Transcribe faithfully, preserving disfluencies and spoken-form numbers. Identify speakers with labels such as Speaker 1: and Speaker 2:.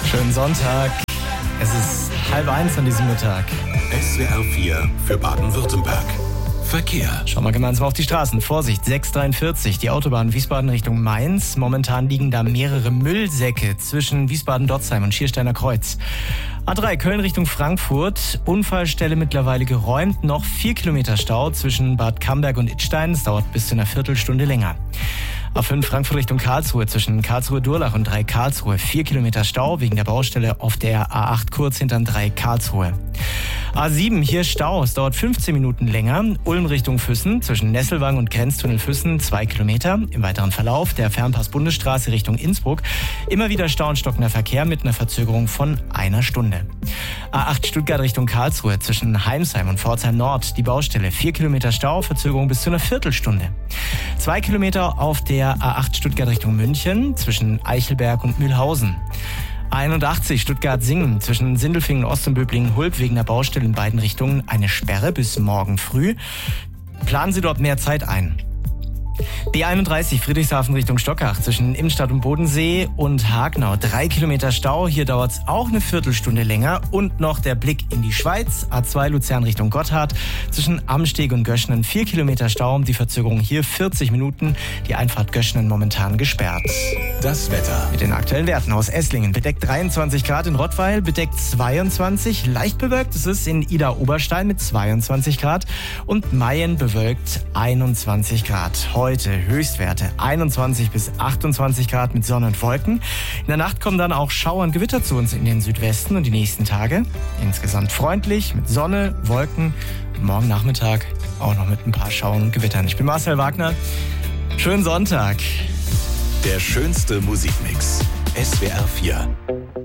Speaker 1: Schönen Sonntag. Es ist halb eins an diesem Mittag.
Speaker 2: S W R vier für Baden-Württemberg. Verkehr.
Speaker 1: Schauen wir gemeinsam auf die Straßen. Vorsicht, sechs dreiundvierzig, die Autobahn Wiesbaden Richtung Mainz. Momentan liegen da mehrere Müllsäcke zwischen Wiesbaden-Dotzheim und Schiersteiner Kreuz. A drei Köln Richtung Frankfurt. Unfallstelle mittlerweile geräumt. Noch vier Kilometer Stau zwischen Bad Camberg und Idstein. Es dauert bis zu einer Viertelstunde länger. A fünf Frankfurt Richtung Karlsruhe zwischen Karlsruhe-Durlach und drei Karlsruhe. Vier Kilometer Stau wegen der Baustelle auf der A acht kurz hinterm drei Karlsruhe. A sieben, hier Stau. Es dauert fünfzehn Minuten länger. Ulm Richtung Füssen zwischen Nesselwang und Grenztunnel Füssen zwei Kilometer. Im weiteren Verlauf der Fernpass Bundesstraße Richtung Innsbruck. Immer wieder Stau und stockender Verkehr mit einer Verzögerung von einer Stunde. A acht Stuttgart Richtung Karlsruhe zwischen Heimsheim und Pforzheim Nord. Die Baustelle. Vier Kilometer Stau, Verzögerung bis zu einer Viertelstunde. Zwei Kilometer auf der A acht Stuttgart Richtung München zwischen Eichelberg und Mühlhausen. einundachtzig Stuttgart-Singen zwischen Sindelfingen, Ost- und Böblingen-Hulb wegen der Baustelle in beiden Richtungen eine Sperre bis morgen früh. Planen Sie dort mehr Zeit ein. B einunddreißig Friedrichshafen Richtung Stockach zwischen Innenstadt und Bodensee und Hagenau. Drei Kilometer Stau, hier dauert es auch eine Viertelstunde länger. Und noch der Blick in die Schweiz. A zwei Luzern Richtung Gotthard zwischen Amsteg und Göschenen. Vier Kilometer Stau, die Verzögerung hier vierzig Minuten. Die Einfahrt Göschenen momentan gesperrt.
Speaker 2: Das Wetter.
Speaker 1: Mit den aktuellen Werten aus Esslingen. Bedeckt dreiundzwanzig Grad, in Rottweil bedeckt zweiundzwanzig. Leicht bewölkt ist es in Ida-Oberstein mit zweiundzwanzig Grad. Und Mayen bewölkt einundzwanzig Grad. Heute Höchstwerte einundzwanzig bis achtundzwanzig Grad mit Sonne und Wolken. In der Nacht kommen dann auch Schauer und Gewitter zu uns in den Südwesten und die nächsten Tage. Insgesamt freundlich mit Sonne, Wolken. Morgen Nachmittag auch noch mit ein paar Schauern und Gewittern. Ich bin Marcel Wagner. Schönen Sonntag.
Speaker 2: Der schönste Musikmix. S W R vier.